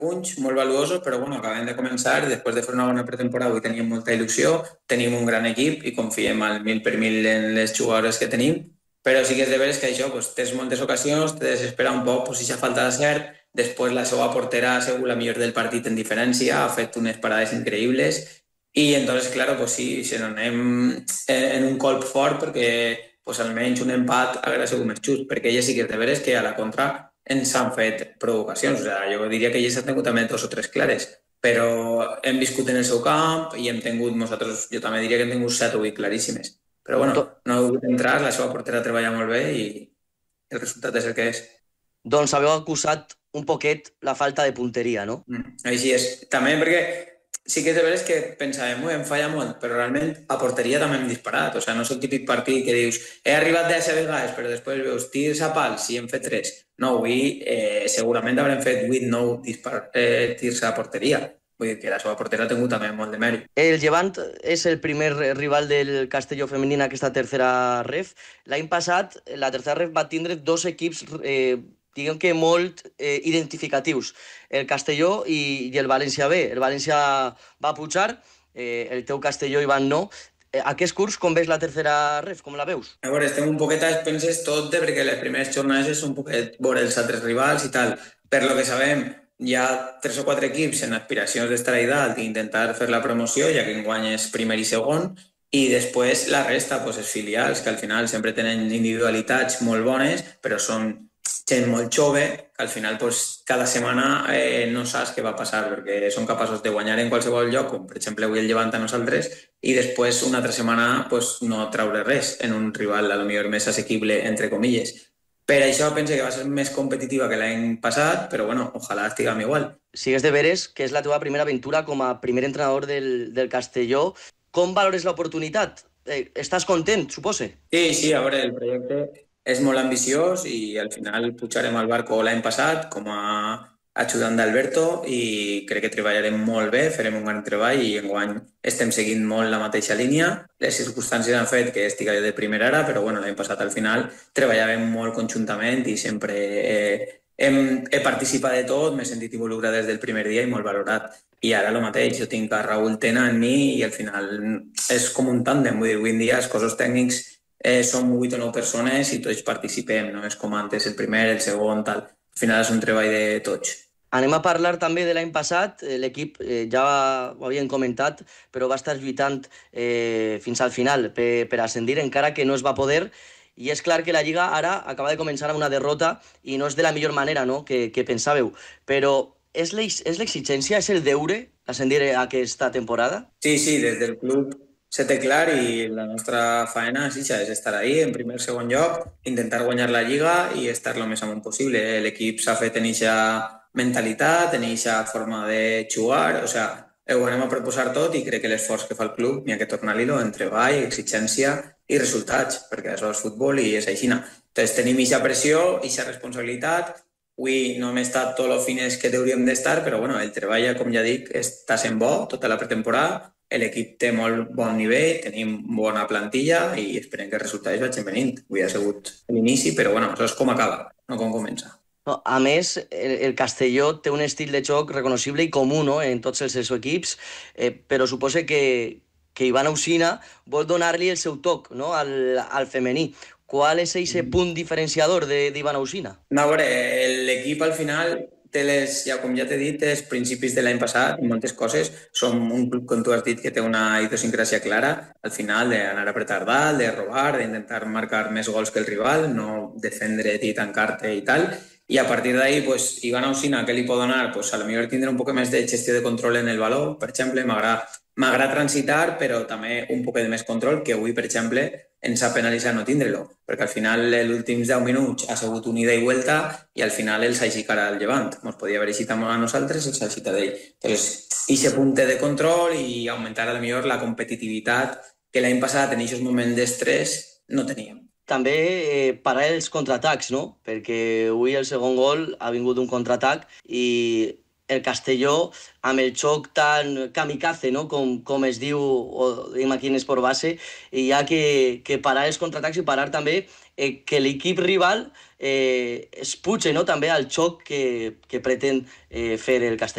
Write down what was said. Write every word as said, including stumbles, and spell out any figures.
punts molt valuosos, però bueno, acabem de començar, després de fer una bona pretemporada i teníem molta il·lusió, tenim un gran equip i confiem al mil per mil en les jugadores que tenim, però sí que és de veres que això, pues, tens moltes ocasions, te desespera un poc, pues, si falta de cert, després la seva portera ha sigut la millor del partit en diferència, ha fet unes parades increïbles i entonces, claro, pues sí, se n'anem en un colp fort perquè pues, almenys un empat haguera sigut més just, perquè elles sí que és de veres que a la contra ens han fet provocacions. O sigui, jo diria que elles han tingut també dos o tres clares, però hem viscut en el seu camp i hem tingut, nosaltres, jo també diria que hem tingut set o vuit claríssimes. Però bueno, Do no ha hagut entrar, la seva portera treballa molt bé i el resultat és el que és. doncs haveu acusat un poquet la falta de punteria, no? Mm, així és. També perquè sí que és de veres que pensàvem, ui, em falla molt, però realment a porteria també hem disparat. O sigui, no és el típic partit que dius he arribat deu vegades, però després veus tirs a pals i hem fet tres. No, avui eh, segurament haurem fet vuit nou eh, tirs a porteria. Vull dir que la seva portera ha tingut també molt de mèrit. El Llevant és el primer rival del Castelló femení en aquesta tercera ref. L'any passat, la tercera ref va tindre dos equips eh, diguem que molt eh, identificatius, el Castelló i, i el València B. El València va pujar, eh, el teu Castelló, Ivan, no. Eh, aquest curs, com veus la tercera ref? Com la veus? A veure, estem un poquet a expenses tot de perquè les primeres jornades és un poquet veure els altres rivals i tal. Per lo que sabem, hi ha tres o quatre equips en aspiracions d'estar a dalt i intentar fer la promoció, ja que enguany és primer i segon, i després la resta, doncs, els filials, que al final sempre tenen individualitats molt bones, però són gent molt jove, que al final pues, cada setmana eh, no saps què va passar, perquè són capaços de guanyar en qualsevol lloc, com per exemple avui el Llevant a nosaltres, i després una altra setmana pues, no traure res en un rival a lo millor més assequible, entre comilles. Per això penso que va ser més competitiva que l'any passat, però bueno, ojalà estiguem igual. Sigues de veres que és la teva primera aventura com a primer entrenador del, del Castelló. Com valores l'oportunitat? Eh, estàs content, supose? Sí, sí, a veure, el projecte és molt ambiciós i al final pujarem al barco l'any passat com a ajudant d'Alberto i crec que treballarem molt bé, farem un gran treball i enguany estem seguint molt la mateixa línia. Les circumstàncies han fet que estigui de primera ara, però bueno, l'any passat al final treballàvem molt conjuntament i sempre eh, hem, he participat de tot, m'he sentit involucrat des del primer dia i molt valorat. I ara el mateix, jo tinc a Raúl Tena en mi i al final és com un tàndem, vull dir, avui en dia els cossos tècnics Eh, som vuit o nou persones i tots participem, no és com antes, el primer, el segon, tal. Al final és un treball de tots. Anem a parlar també de l'any passat. L'equip, eh, ja ho havien comentat, però va estar lluitant eh, fins al final per, per ascendir, encara que no es va poder. I és clar que la Lliga ara acaba de començar amb una derrota i no és de la millor manera, no?, que, que pensàveu. Però és l'exigència, és el deure ascendir aquesta temporada? Sí, sí, des del club se té clar i la nostra faena és això, és estar ahí en primer segon lloc, intentar guanyar la Lliga i estar el més amunt possible. L'equip s'ha fet en aquesta mentalitat, en aquesta forma de jugar, o sigui, ho anem a proposar tot i crec que l'esforç que fa el club n'hi ha que tornar-li-lo en treball, exigència i resultats, perquè això és futbol i és així. Entonces tenim aquesta pressió, aquesta responsabilitat. Avui no hem estat tot lo fines que hauríem d'estar, però bueno, el treball, com ja dic, està sent bo tota la pretemporada. L'equip té molt bon nivell, tenim bona plantilla i esperem que els resultats vagin venint. Avui ha sigut l'inici, però bueno, això és com acaba, no com comença. No, a més, el, el Castelló té un estil de joc reconocible i comú, no?, en tots els seus equips, eh, però suposa que, que Ivan Ausina vol donar-li el seu toc, no?, al, al femení. Qual és aquest punt diferenciador d'Ivan Ausina? No, a veure, l'equip al final té les, ja com ja t'he dit, els principis de l'any passat, moltes coses. Som un club, com tu has dit, que té una idiosincràsia clara, al final d'anar a apretar dalt, de robar, d'intentar marcar més gols que el rival, no defendre i tancar-te i tal. I a partir d'ahí, pues, Ivan Ausina, què li pot donar? Pues, a lo millor tindre un poc més de gestió de control en el valor, per exemple, m'agrada M'agrada transitar, però també un poc de més control, que avui, per exemple, ens ha penalitzat no tindre-lo, perquè al final els últims deu minuts ha sigut un ida i vuelta i al final els ha aixecat al Llevant. Ens podia haver aixecat a nosaltres, els ha aixecat d'ell. Entonces, aquest punt de control i augmentar a lo millor la competitivitat que l'any passat en aquests moments d'estrès no teníem. També eh, parar els contraatacs, no? Perquè avui el segon gol ha vingut un contraatac i el Castelló, amb el xoc tan kamikaze, no?, com, com es diu, o diguem aquí en esport base, hi ha que, que parar els contraatacs i parar també eh, que l'equip rival eh, es puja, no?, també al xoc que, que pretén eh, fer el Castelló.